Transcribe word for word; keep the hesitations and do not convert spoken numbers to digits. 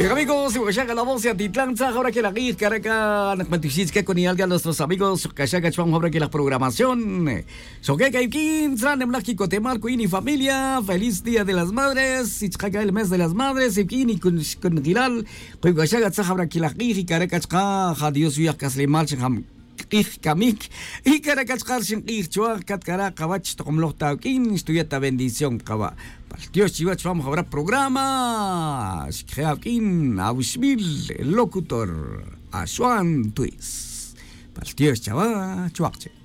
Bien amigos, Huachaca la voz de Atitlán, ahora que la guía Caraca, Nakmatixiska con Ialga, nuestros amigos, Huachaca Chuan, ahora que la programación. Soqueca y Quintra, Nemlajico, Temarco y familia, feliz Día de las Madres, Itzcaca el mes de las madres, y Kini con Giral, pues Huachaca, ahora que la guía Caraca, Dios y Acaslimal, Cham. Ich kamik y caracachar sin ir chua cat cara cabach to como los tauquín estudiata bendición cava Dios chivach vamos a ver programa Shkeakin Ausmil locutor Aswan Twis Dios chava chuache